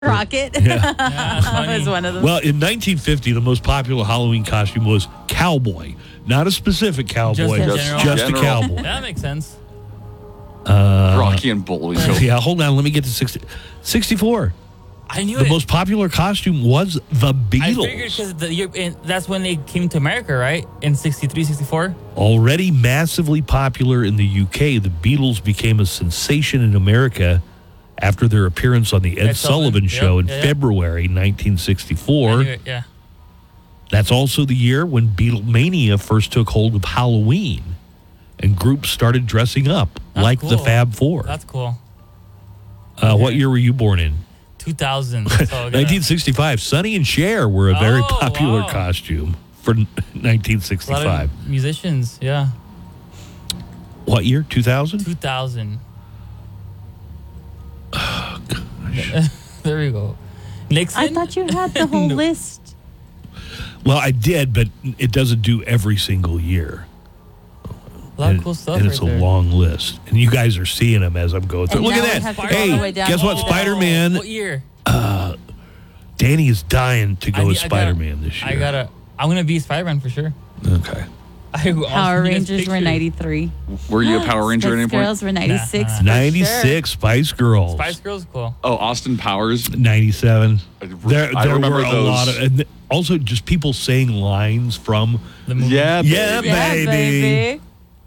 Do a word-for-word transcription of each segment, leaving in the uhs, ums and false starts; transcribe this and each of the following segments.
Rocket Yeah. Yeah, was one of them. Well, in nineteen fifty, the most popular Halloween costume was cowboy. Not a specific cowboy, in just, general. just a General. cowboy. that makes sense. Rocky and Bullwinkle. Yeah, hold on. Let me get to sixty, sixty-four. I knew The it. most popular costume was the I figured Beatles. because that's when they came to America, right? In sixty-three, sixty-four? Already massively popular in the U K, the Beatles became a sensation in America after their appearance on the Ed, Ed Sullivan, Sullivan yep, Show in yeah, yeah. February nineteen I sixty-four. knew it, yeah. That's also the year when Beatlemania first took hold of Halloween, and groups started dressing up That's like the cool. Fab Four. That's cool. Uh, what year were you born in? two thousand. So I gotta- nineteen sixty-five. Sonny and Cher were a very Oh, popular wow. costume for nineteen a lot sixty-five. of musicians, yeah. What year? two thousand? two thousand. There we go. Nixon? I thought you had the whole No. list. Well, I did, but it doesn't do every single year. A lot and, of cool stuff and right it's a there. long list. And you guys are seeing them as I'm going through. And Look now at we that. have to go all the way Hey, down guess to what? the- Spider-Man. What year? Danny is dying to go I with need- I gotta- Spider-Man this year. I gotta. I'm gonna be Spider-Man for sure. Okay. I, Power Rangers were ninety-three. Were you a Power Ranger at any Spice point? Girls were ninety-six. Nah. for ninety-six, Spice Girls. Spice Girls, cool. Oh, Austin Powers. ninety-seven. There, I there remember were a those. lot of, and th- also just people saying lines from The movie. Yeah, Yeah, baby. Sure. Yeah, baby. baby.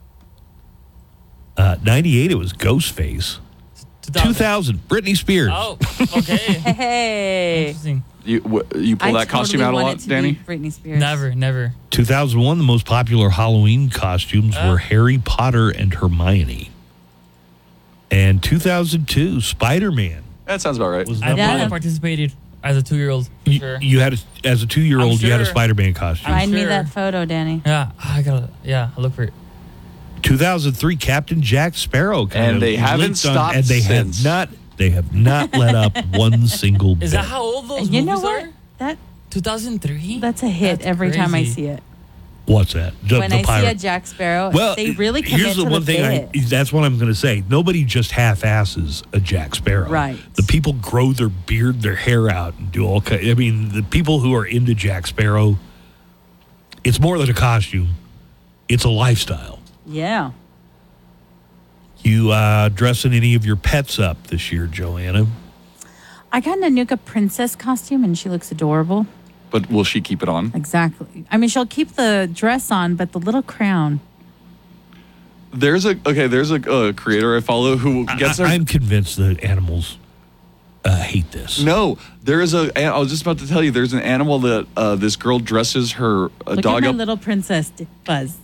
uh, ninety-eight. It was Ghostface. two thousand, Britney Spears. Oh, okay. Hey. Interesting. You w- you pull I that costume totally out a want lot, it to Danny? be Britney Spears. Never, never. two thousand one, the most popular Halloween costumes Oh. were Harry Potter and Hermione. And two thousand two, Spider-Man That sounds about right. was I number Yeah. probably one. participated as a two-year-old, for You, sure. you had a, as a two-year-old, I'm you had a sure. Spider-Man costume. I'm Find me sure. that photo, Danny. Yeah, I gotta. Yeah, I'll look for it. two thousand three, Captain Jack Sparrow. kind And of they haven't linked on- stopped and they since. have not. They have not let up one single bit. Is that how old those You know movies what? are? That two thousand three. that's a hit That's every time I crazy. see it. What's that? The, when the I see pirate. a Jack Sparrow, Well, they really commit here's the to one the thing. I, bit. that's what I'm going to say. Nobody just half-asses a Jack Sparrow. Right. The people grow their beard, their hair out, and do all kind. I mean, the people who are into Jack Sparrow, it's more than a costume; it's a lifestyle. Yeah. You uh, dressing any of your pets up this year, Joanna? I got an Anuka princess costume and she looks adorable. But will she keep it on? Exactly. I mean, she'll keep the dress on, but the little crown. There's a okay. There's a uh, creator I follow who gets I, her. I'm convinced the animals uh, hate this. No, there is a. I was just about to tell you. There's an animal that uh, this girl dresses her uh, Look dog at my up. little princess D- Buzz.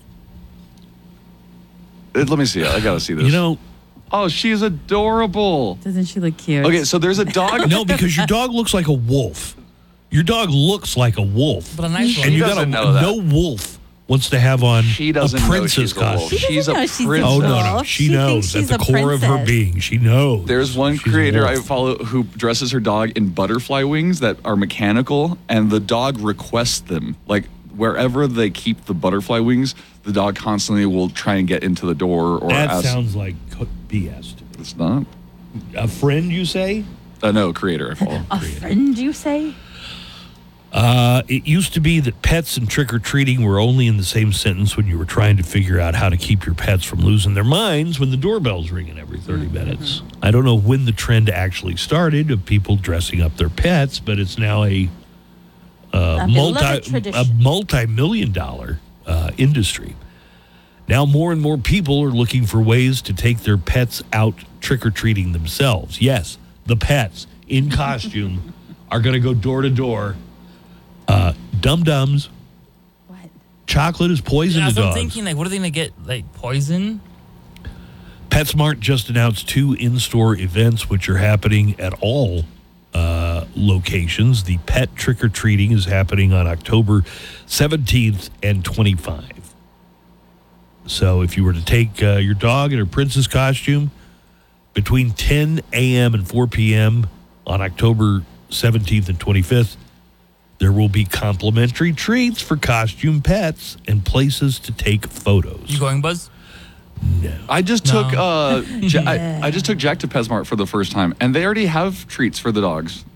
Uh, Let me see. I gotta see this. You know, Oh, she's adorable. Doesn't she look cute? Okay, so there's a dog. no, because your dog looks like a wolf. Your dog looks like a wolf. But a nice She and one. you got a doesn't know that. no wolf wants to have on She doesn't a know princess she's a wolf. costume. She She's a doesn't know she's a princess. Oh no, no, wolf. she, She knows thinks at she's the a core of her princess. being. She knows. There's one she's a creator I wolf. follow who dresses her dog in butterfly wings that are mechanical, and the dog requests them. Like wherever they keep the butterfly wings, the dog constantly will try and get into the door or That ask. sounds like B S to me. It's not. A friend, you say? Uh, no, creator I follow. A friend, you say? Uh, it used to be that pets and trick-or-treating were only in the same sentence when you were trying to figure out how to keep your pets from losing their minds when the doorbell's ringing every thirty minutes. I don't know when the trend actually started of people dressing up their pets, but it's now a, uh, A multi, beloved a tradition. multi-million dollar uh, industry. Now more and more people are looking for ways to take their pets out trick-or-treating themselves. Yes, the pets in costume are going to go door to door. Uh, Dum-dums. What? Chocolate is poison That's to what I'm dogs. thinking. Like, what are they gonna get? Like poison? PetSmart just announced two in-store events which are happening at all uh, locations. The pet trick-or-treating is happening on October seventeenth and twenty-fifth. So if you were to take uh, your dog in her princess costume between ten a.m. and four p.m. on October seventeenth and twenty-fifth, there will be complimentary treats for costume pets and places to take photos. You going, Buzz? No. I just No. took uh, ja- I, I just took Jack to PetSmart for the first time, and they already have treats for the dogs.